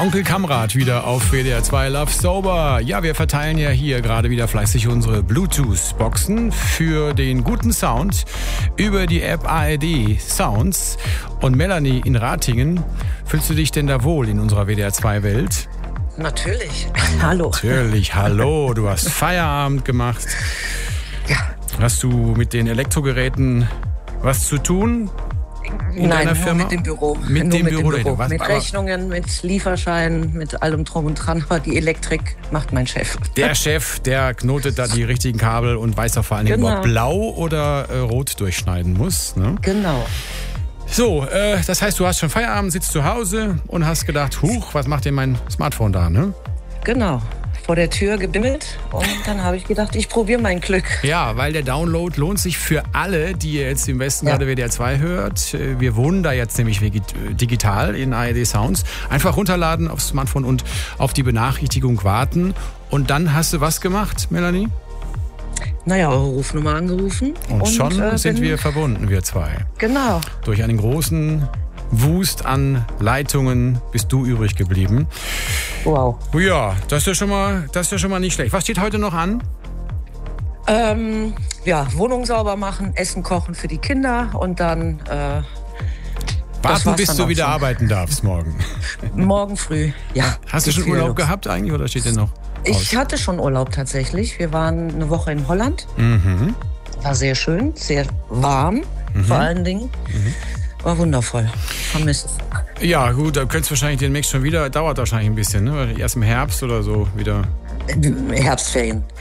Onkel Kamrat wieder auf WDR 2 Love Sober. Ja, wir verteilen ja hier gerade wieder fleißig unsere Bluetooth-Boxen für den guten Sound über die App ARD Sounds. Und Melanie in Ratingen, fühlst du dich denn da wohl in unserer WDR 2 Welt? Natürlich. Hallo. Natürlich, hallo. Du hast Feierabend gemacht. Ja. Hast du mit den Elektrogeräten was zu tun? Nein, nur mit dem Büro. Mit dem Büro. Mit Rechnungen, mit Lieferscheinen, mit allem drum und dran. Aber die Elektrik macht mein Chef. Der Chef, der knotet da die richtigen Kabel und weiß auch vor allen Dingen, ob er blau oder rot durchschneiden muss. Ne? Genau. So, das heißt, du hast schon Feierabend, sitzt zu Hause und hast gedacht, huch, was macht denn mein Smartphone da, ne? Genau. Vor der Tür gebimmelt und dann habe ich gedacht, ich probiere mein Glück. Ja, weil der Download lohnt sich für alle, die ihr jetzt im Westen gerade WDR 2 hört. Wir wohnen da jetzt nämlich digital in ARD Sounds. Einfach runterladen aufs Smartphone und auf die Benachrichtigung warten. Und dann hast du was gemacht, Melanie? Naja, eure Rufnummer angerufen. Und schon sind wir verbunden, wir zwei. Genau. Durch einen großen Wust an Leitungen bist du übrig geblieben. Wow. Ja, das ist ja schon mal nicht schlecht. Was steht heute noch an? Wohnung sauber machen, Essen kochen für die Kinder und dann warten, bis du wieder arbeiten darfst morgen. Morgen früh, ja. Hast du schon Urlaub gehabt eigentlich oder steht dir noch aus? Ich hatte schon Urlaub tatsächlich. Wir waren eine Woche in Holland. War sehr schön, sehr warm vor allen Dingen. War wundervoll. Vermisst. Ja, gut, da könntest du wahrscheinlich den Mix schon wieder. Dauert wahrscheinlich ein bisschen, ne? Erst im Herbst oder so wieder. Herbstferien.